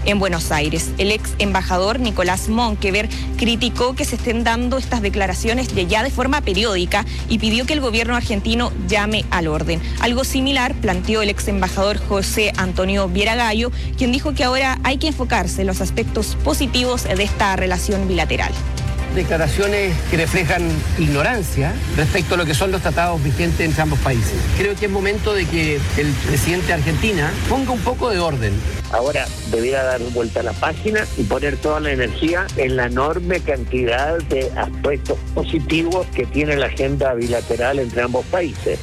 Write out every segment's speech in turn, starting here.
en Buenos Aires. El ex embajador Nicolás Monkever criticó que se estén dando estas declaraciones ya de forma periódica y pidió que el gobierno argentino llame al orden. Algo similar planteó el ex embajador José Antonio Vieragallo, quien dijo que ahora hay que enfocarse en los aspectos positivos de esta relación bilateral. Declaraciones que reflejan ignorancia respecto a lo que son los tratados vigentes entre ambos países. Creo que es momento de que el presidente de Argentina ponga un poco de orden. Ahora debiera dar vuelta a la página y poner toda la energía en la enorme cantidad de aspectos positivos que tiene la agenda bilateral entre ambos países.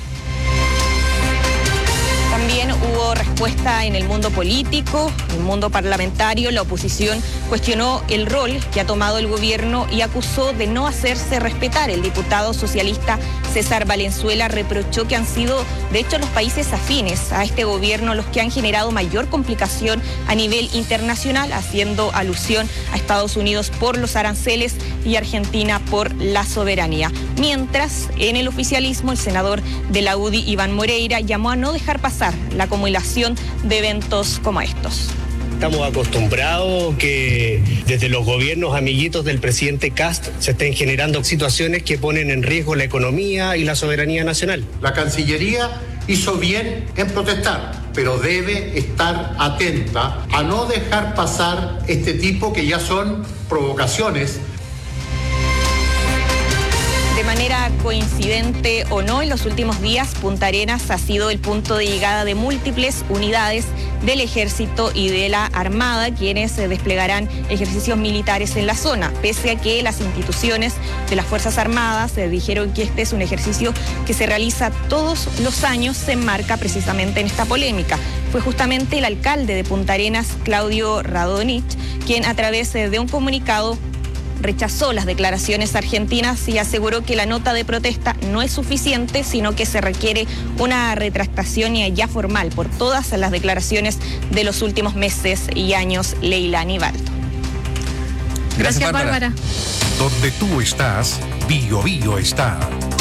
También hubo respuesta en el mundo político, en el mundo parlamentario. La oposición cuestionó el rol que ha tomado el gobierno y acusó de no hacerse respetar. El diputado socialista César Valenzuela reprochó que han sido, de hecho, los países afines a este gobierno los que han generado mayor complicación a nivel internacional, haciendo alusión a Estados Unidos por los aranceles y Argentina por la soberanía. Mientras, en el oficialismo, el senador de la UDI, Iván Moreira, llamó a no dejar pasar la acumulación de eventos como estos. Estamos acostumbrados que desde los gobiernos amiguitos del presidente Kast se estén generando situaciones que ponen en riesgo la economía y la soberanía nacional. La Cancillería hizo bien en protestar, pero debe estar atenta a no dejar pasar este tipo que ya son provocaciones. De manera coincidente o no, en los últimos días Punta Arenas ha sido el punto de llegada de múltiples unidades del Ejército y de la Armada, quienes desplegarán ejercicios militares en la zona, pese a que las instituciones de las Fuerzas Armadas dijeron que este es un ejercicio que se realiza todos los años, se enmarca precisamente en esta polémica. Fue justamente el alcalde de Punta Arenas, Claudio Radonich, quien a través de un comunicado rechazó las declaraciones argentinas y aseguró que la nota de protesta no es suficiente, sino que se requiere una retractación ya formal por todas las declaraciones de los últimos meses y años. Leilani Balto. Gracias, Bárbara. Donde tú estás, Bio Bio está.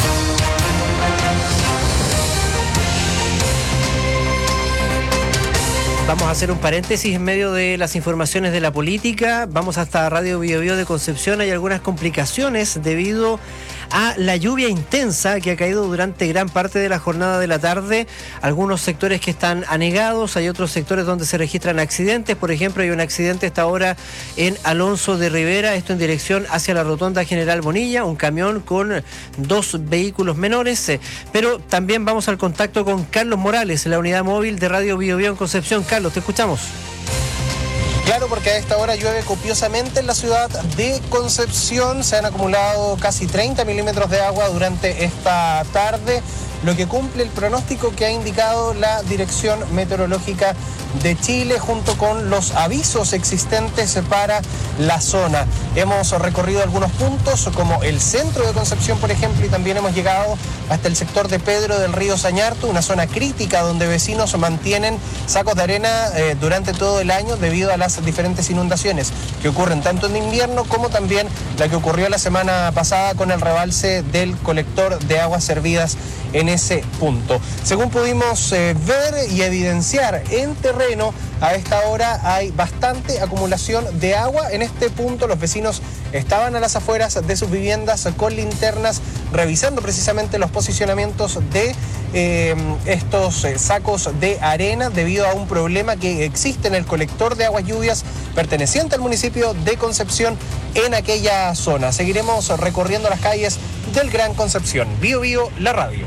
Vamos a hacer un paréntesis en medio de las informaciones de la política. Vamos hasta Radio Bio Bio de Concepción. Hay algunas complicaciones debido a la lluvia intensa que ha caído durante gran parte de la jornada de la tarde. Algunos sectores que están anegados, hay otros sectores donde se registran accidentes. Por ejemplo, hay un accidente esta hora en Alonso de Rivera, esto en dirección hacia la rotonda General Bonilla, un camión con 2 vehículos menores. Pero también vamos al contacto con Carlos Morales, la unidad móvil de Radio Bio Bio en Concepción. Carlos, te escuchamos. Claro, porque a esta hora llueve copiosamente en la ciudad de Concepción. Se han acumulado casi 30 milímetros de agua durante esta tarde, lo que cumple el pronóstico que ha indicado la Dirección Meteorológica de Chile junto con los avisos existentes para la zona. Hemos recorrido algunos puntos como el centro de Concepción, por ejemplo, y también hemos llegado hasta el sector de Pedro del Río Sañartu, una zona crítica donde vecinos mantienen sacos de arena durante todo el año debido a las diferentes inundaciones que ocurren tanto en invierno como también la que ocurrió la semana pasada con el rebalse del colector de aguas servidas en ese punto. Según pudimos ver y evidenciar en terreno, a esta hora hay bastante acumulación de agua. En este punto los vecinos estaban a las afueras de sus viviendas con linternas revisando precisamente los posicionamientos de estos sacos de arena debido a un problema que existe en el colector de aguas lluvias perteneciente al municipio de Concepción en aquella zona. Seguiremos recorriendo las calles del Gran Concepción. Bio Bio, la radio.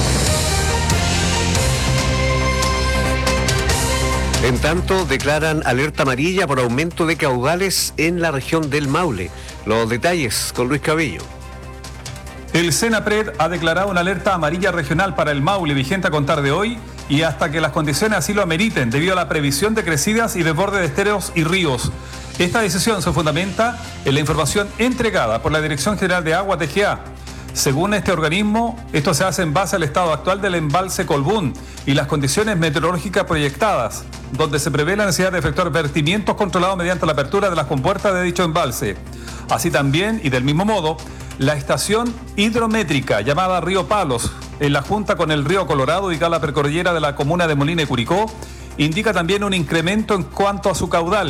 En tanto, declaran alerta amarilla por aumento de caudales en la región del Maule. Los detalles con Luis Cabello. El Senapred ha declarado una alerta amarilla regional para el Maule vigente a contar de hoy y hasta que las condiciones así lo ameriten debido a la previsión de crecidas y desborde de esteros y ríos. Esta decisión se fundamenta en la información entregada por la Dirección General de Aguas DGA. Según este organismo, esto se hace en base al estado actual del embalse Colbún y las condiciones meteorológicas proyectadas, donde se prevé la necesidad de efectuar vertimientos controlados mediante la apertura de las compuertas de dicho embalse. Así también, y del mismo modo, la estación hidrométrica llamada Río Palos, en la junta con el río Colorado, ubicada en la precordillera de la comuna de Molina y Curicó, indica también un incremento en cuanto a su caudal.